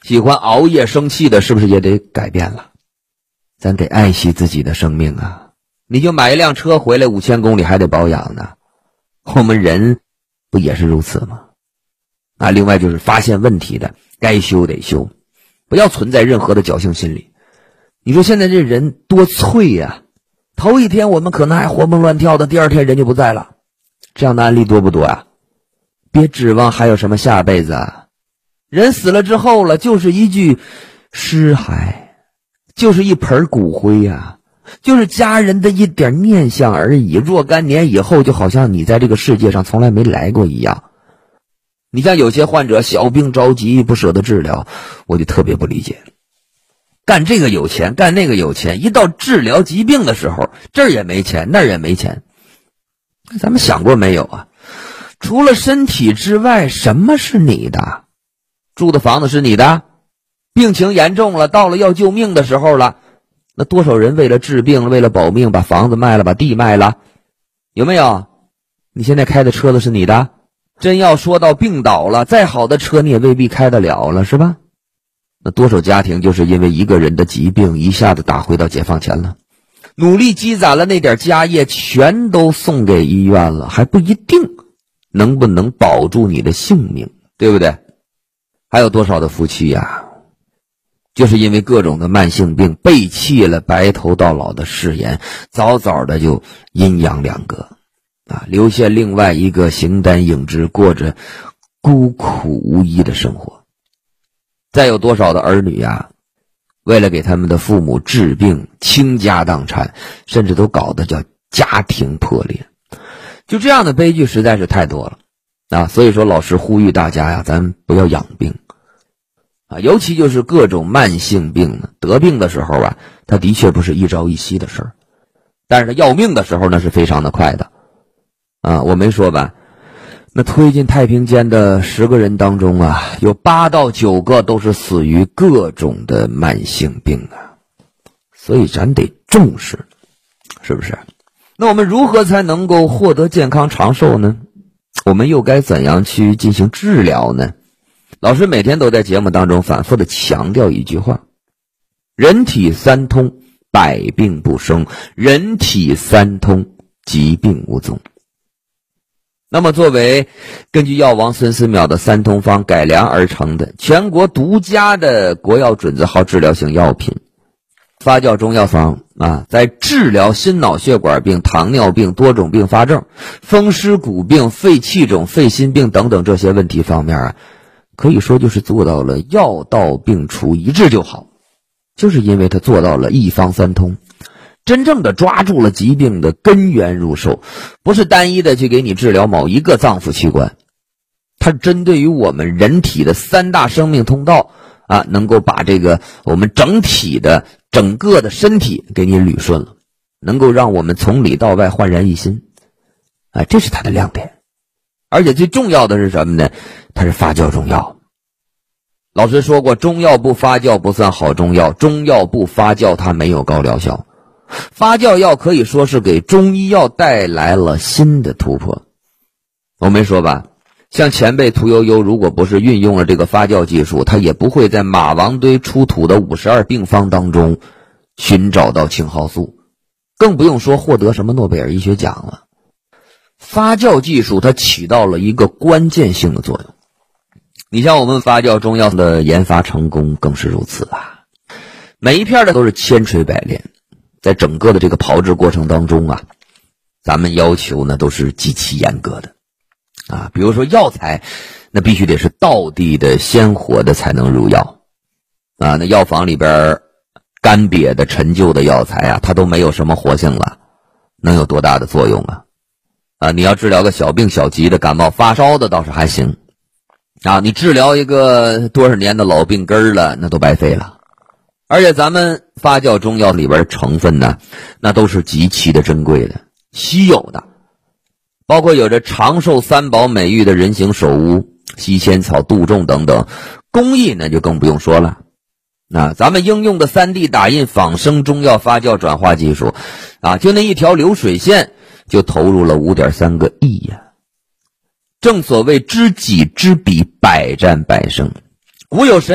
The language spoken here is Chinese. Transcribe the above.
喜欢熬夜生气的是不是也得改变了？咱得爱惜自己的生命啊！你就买一辆车回来5000公里还得保养呢，我们人不也是如此吗？另外就是发现问题的该修得修，不要存在任何的侥幸心理。你说现在这人多脆呀，头一天我们可能还活蹦乱跳的，第二天人就不在了，这样的案例多不多啊？别指望还有什么下辈子啊，人死了之后了，就是一具尸骸，就是一盆骨灰啊，就是家人的一点念想而已，若干年以后就好像你在这个世界上从来没来过一样。你像有些患者小病着急不舍得治疗，我就特别不理解，干这个有钱，干那个有钱，一到治疗疾病的时候，这儿也没钱那儿也没钱。咱们想过没有啊？除了身体之外，什么是你的？住的房子是你的？病情严重了，到了要救命的时候了，那多少人为了治病，为了保命，把房子卖了，把地卖了，有没有？你现在开的车子是你的？真要说到病倒了，再好的车你也未必开得了了，是吧？那多少家庭就是因为一个人的疾病一下子打回到解放前了，努力积攒了那点家业全都送给医院了，还不一定能不能保住你的性命，对不对？还有多少的夫妻呀，就是因为各种的慢性病背弃了白头到老的誓言，早早的就阴阳两隔留下另外一个形单影只，过着孤苦无依的生活。再有多少的儿女呀，为了给他们的父母治病倾家荡产，甚至都搞得叫家庭破裂。就这样的悲剧实在是太多了所以说老师呼吁大家呀，咱不要养病尤其就是各种慢性病呢，得病的时候它的确不是一朝一夕的事儿，但是它要命的时候呢是非常的快的我没说吧，那推进太平间的10个人当中有8到9个都是死于各种的慢性病所以咱得重视，是不是？那我们如何才能够获得健康长寿呢？我们又该怎样去进行治疗呢？老师每天都在节目当中反复的强调一句话：人体三通，百病不生；人体三通，疾病无踪。那么作为根据药王孙思邈的3通方改良而成的全国独家的国药准字号治疗型药品发酵中药方在治疗心脑血管病、糖尿病、多种并发症、风湿骨病、肺气肿、肺心病等等这些问题方面可以说就是做到了药到病除，一治就好，就是因为它做到了一方三通，真正的抓住了疾病的根源入手，不是单一的去给你治疗某一个脏腑器官，它针对于我们人体的3大生命通道能够把这个我们整体的整个的身体给你捋顺了，能够让我们从里到外焕然一新这是它的亮点。而且最重要的是什么呢？它是发酵中药。老师说过，中药不发酵不算好中药，中药不发酵它没有高疗效。发酵药可以说是给中医药带来了新的突破。我没说吧，像前辈屠呦呦如果不是运用了这个发酵技术，他也不会在马王堆出土的52病方当中寻找到青蒿素，更不用说获得什么诺贝尔医学奖了。发酵技术它起到了一个关键性的作用。你像我们发酵中药的研发成功更是如此每一片的都是千锤百炼，在整个的这个炮制过程当中咱们要求呢都是极其严格的比如说药材那必须得是道地的鲜活的才能入药那药房里边干瘪的陈旧的药材它都没有什么活性了，能有多大的作用你要治疗个小病小疾的感冒发烧的倒是还行你治疗一个多少年的老病根了那都白费了。而且咱们发酵中药里边成分呢那都是极其的珍贵的稀有的，包括有着长寿3宝美誉的人形首乌、西仙草、杜仲等等，工艺呢就更不用说了咱们应用的 3D 打印仿生中药发酵转化技术就那一条流水线就投入了5.3个亿正所谓知己知彼，百战百胜。古有神